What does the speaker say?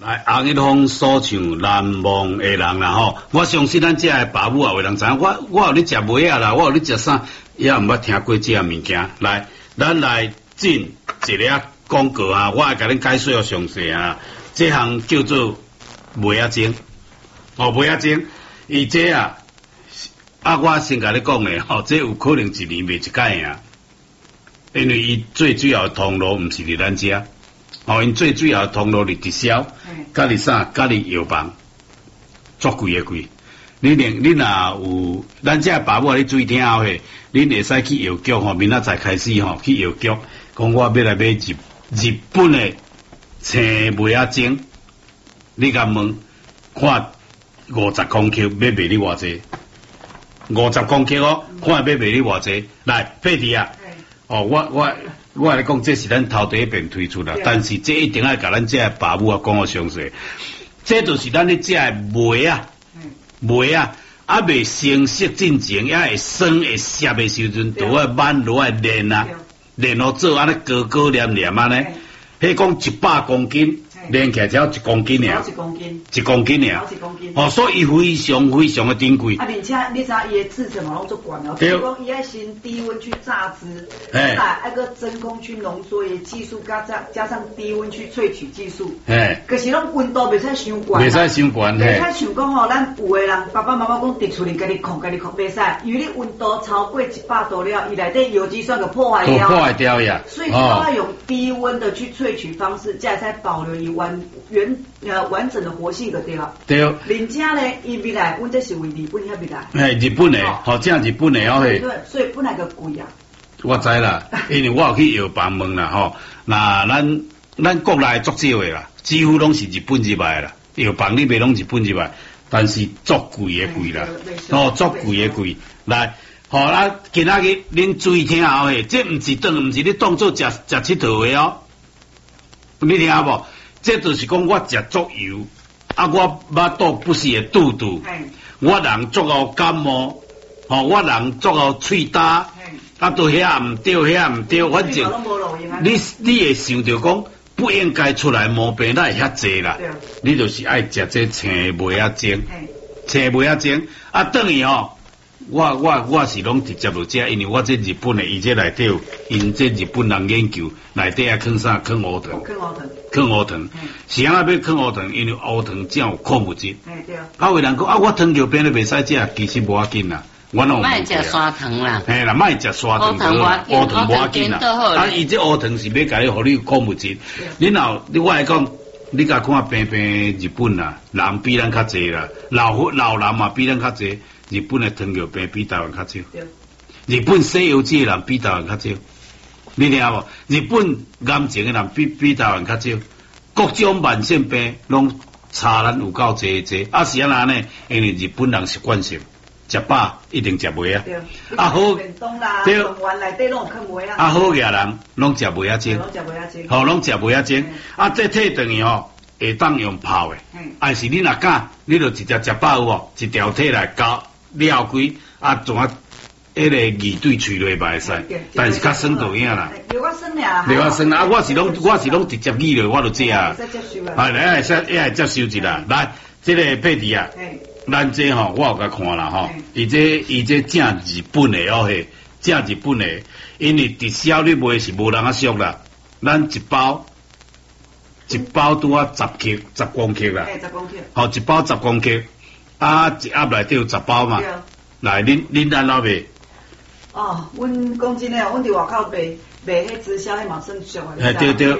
来，红一风所唱难忘的人啦吼，我相信咱遮的爸母也有人知影，我有咧食糜啊啦，我有咧食啥，也毋捌听过遮物件。来，咱来进一个广告啊，我会甲恁解说个详细啊。这项叫做糜仔精，糜仔精，伊这啊，我先甲你讲咧吼，这有可能一年卖一届啊，因为伊最主要的通路毋是伫咱遮。因最主要通路是直销，甲你啥，甲你药房，足贵个贵。你若有，咱这爸母你注意听后嘿，恁会使去药局吼，明仔载开始吼去药局，讲我要来买日本的青梅仔精，你甲问看50公克要卖你偌济？50公克哦，看要卖你偌济？来，佩蒂啊，我来讲，这是咱头第一遍推出啦，但是这一定要甲咱这爸母啊讲个详细。这就是咱咧这糜啊，未成熟进前，也会酸会涩的时阵，都要慢落来练啊，练好做安尼高黏黏安尼。迄讲100公斤。练起来只要1公斤尔，1公斤尔，所以伊非常的珍贵。 而且你知伊的制成嘛拢足悬哦，比如讲伊爱先低温去榨汁，再来那个真空去浓缩的技术，加上低温去萃取技术，可是拢温度袂使伤悬， 袂使伤悬， 袂使像讲吼，咱有的人爸爸妈妈讲伫厝里家己控，袂使，因为你温度超过100度了，伊内底有机酸给破坏掉呀， 所以都要用低温的去萃取方式，才才保留伊完整的活性就对了。 对。 人家呢，伊未来，阮这是为日本遐未来。 日本的，正日本的对，所以本来就贵啊。 我知啦，因为我有去药房问啦吼，那咱国内足少的啦，几乎拢是日本入来啦，药房里面拢日本入来，但是足贵的贵啦，足贵的贵。来，咱今仔日恁注意听后这毋是你当做食佚佗的哦，你听无？这就是讲我食足油，我巴肚不是会肚肚，我人足够感冒，我人足够喙焦，都遐唔对，反正你会想着讲不应该出来毛病，哪会遐济啦？你就是爱食这青梅仔精，等于我是拢直接落遮，因为我这日本的，伊这内底有，因这日本人研究内底啊，放啥？放乌糖，是安那要放乌糖，因为乌糖只有矿物质。有人讲我糖尿病都袂使食，其实无要紧啦，我拢莫食砂糖啦。 啦，莫食砂糖，乌糖无要紧啦。伊这乌糖是要甲你互你矿物质。我来讲，你甲看平日本啦，人比咱较济啦，老人嘛比咱较济。日本的糖尿病比台湾较少，日本西药剂的人比台湾较少，你听无？日本癌症的人比台湾较少，各种慢性病拢差咱有够济，是安那呢？因为日本人习惯性食饱一定食糜啊，好，对，好嘅人拢食糜仔精，拢食糜仔精，这体等于会当用泡的，还是你若敢，你就直接食饱有无？一条体来搞。了开怎啊？迄个二对喙落嘛会使，但是较酸就影啦。 留我酸俩， 留我酸啊！我是拢直接记落，我就知啊。来，会接受一啦。来，这个配置啊，咱这我有甲看啦伊这正日本的正日本的，因为直销你卖是无人啊俗啦。咱一包拄啊10公克啦。 10公克。 一包10公克。一盒内底有10包嘛？来，恁安怎卖？ 阮讲真诶，阮伫外口卖迄直销，迄嘛算俗诶。 对。